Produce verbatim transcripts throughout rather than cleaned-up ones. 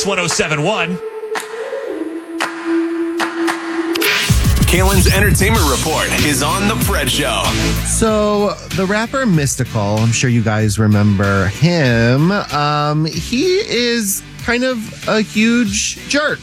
Mix one oh seven point one. Kalen's Entertainment Report is on The Fred Show. So, the rapper Mystical, I'm sure you guys remember him. Um, he is kind of a huge jerk.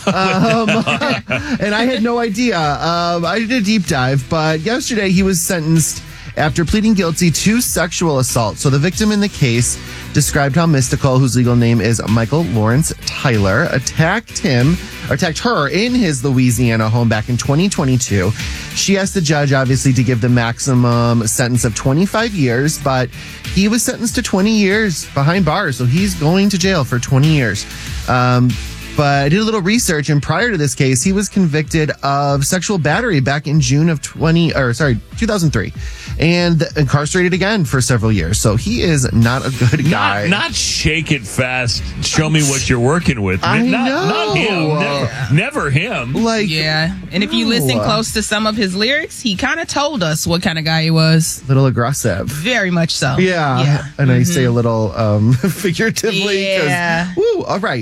um, and I had no idea. Um, I did a deep dive, but yesterday he was sentenced after pleading guilty to sexual assault. So the victim in the case described how Mystical, whose legal name is Michael Lawrence Tyler, attacked him, or attacked her in his Louisiana home back in twenty twenty-two. She asked the judge, obviously, to give the maximum sentence of twenty-five years, but he was sentenced to twenty years behind bars. So he's going to jail for twenty years. Um, But I did a little research, and prior to this case, he was convicted of sexual battery back in June of twenty, or sorry, two thousand three, and incarcerated again for several years. So he is not a good guy. Not, not shake it fast. Show me what you're working with. I not, know. Not him. Never, never him. Like, yeah. And if you listen close to some of his lyrics, he kind of told us what kind of guy he was. a little aggressive. Very much so. Yeah. Yeah. And Mm-hmm. I say a little um, figuratively. 'cause- Yeah. Woo. All right.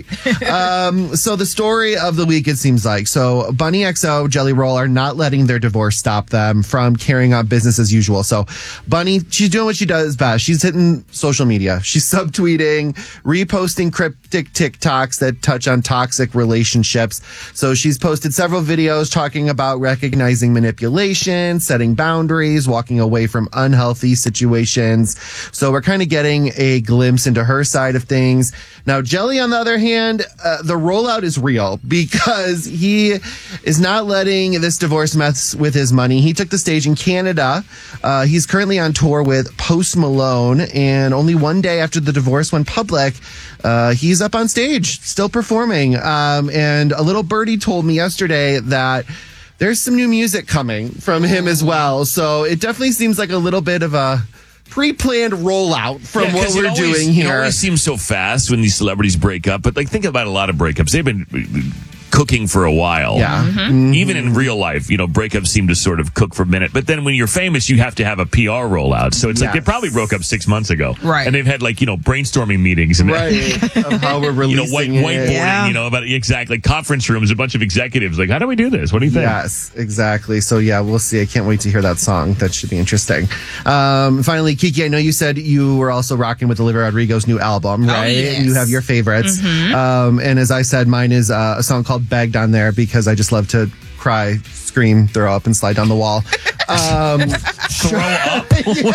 um, so the story of the week, it seems like. So Bunny X O, Jelly Roll are not letting their divorce stop them from carrying on business as usual. So Bunny, she's doing what she does best. She's hitting social media. She's subtweeting, reposting cryptic TikToks that touch on toxic relationships. So she's posted several videos talking about recognizing manipulation, setting boundaries, walking away from unhealthy situations. So we're kind of getting a glimpse into her side of things. Now, Jelly, on the other hand, uh, the rollout is real because he is not letting this divorce mess with his money. He took the stage in Canada. Uh, he's currently on tour with Post Malone, and only one day after the divorce went public, uh, he's up on stage, still performing. Um, and a little birdie told me yesterday that there's some new music coming from him as well. So it definitely seems like a little bit of a pre-planned rollout from Yeah, what 'cause it we're always- doing It here. always seems so fast when these celebrities break up. But like, think about a lot of breakups. They've been cooking for a while. Yeah. Mm-hmm. Even in real life, you know, breakups seem to sort of cook for a minute. But then when you're famous, you have to have a P R rollout. So it's Yes. like they probably broke up six months ago. Right. And they've had like, you know, brainstorming meetings. And Right, of how we're you know, releasing white, it. whiteboarding, Yeah. you know, about exactly conference rooms, a bunch of executives. Like, how do we do this? What do you think? Yes, exactly. So yeah, we'll see. I can't wait to hear that song. That should be interesting. Um, finally, Kiki, I know you said you were also rocking with Olivia Rodrigo's new album, right? yes. You have your favorites. Um, and as I said, mine is uh, a song called Begged on there because I just love to cry, scream, throw up, and slide down the wall. Um, Throw up?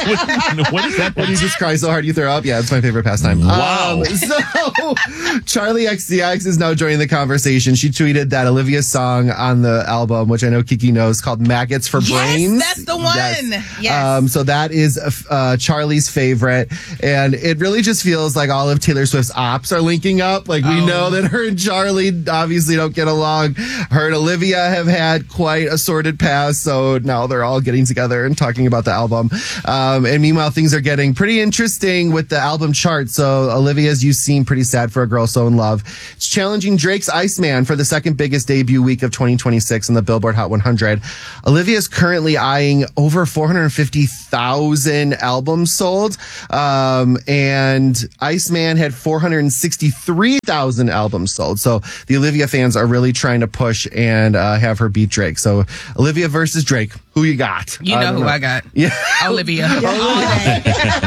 What is that? When you just cry so hard you throw up? Yeah, it's my favorite pastime. Wow. Um, so, Charlie X C X is now joining the conversation. She tweeted that Olivia's song on the album, which I know Kiki knows, called Maggots for Yes, Brains. that's the one. Yes. Um, so that is uh, Charlie's favorite. And it really just feels like all of Taylor Swift's ops are linking up. Like, we Oh. know that her and Charlie obviously don't get along. Her and Olivia have had quite a sordid past. So now they're all getting together and talking about the album. Um, and meanwhile, things are getting pretty interesting with the album chart. So Olivia's You Seem Pretty Sad for a Girl So in Love. It's challenging Drake's Iceman for the second biggest debut week of twenty twenty-six in the Billboard Hot one hundred. Olivia's currently eyeing over four hundred fifty thousand albums sold. Um, and Iceman had four hundred sixty-three thousand albums sold. So the Olivia fans are really trying to push and uh, have her beat Drake. So Olivia versus Drake. Who you got? You know who I got. Yeah. Olivia. All day.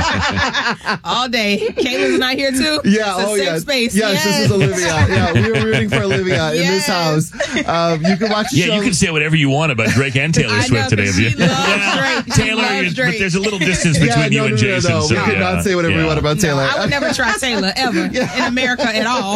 All day. Kayla's not here too? Yeah, It's a oh safe yeah. space. Yes, Yes. this is Olivia. Yeah, we were rooting for Olivia in this Yes. house. Um, you can watch the Yeah, show. you can say whatever you want about Drake and Taylor I know, Swift today. but Of you. she loves Drake. She Taylor, loves is- Drake. but there's a little distance between yeah, you no, and no, Jason. No, no. So, we yeah, cannot say whatever yeah. we want about No, Taylor. I would never try Taylor ever in America at all.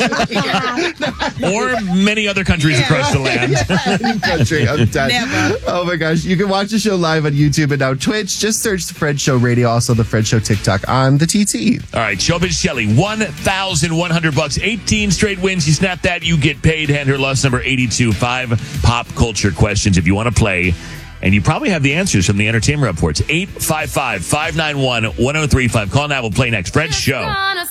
Or many other countries Yeah. across the land. Any country. I'm dead. Never. Oh my gosh. You can watch the show live on YouTube and now Twitch. Just search the Fred Show Radio, also the Fred Show TikTok on the T T. All right, Showbiz Shelley, one thousand one hundred bucks, eighteen straight wins. You snap that, you get paid. Hand her loss number eighty-two. Five pop culture questions if you want to play. And you probably have the answers from the Entertainment Reports. eight five five, five nine one, one oh three five. Call now. We'll play next. Fred Show.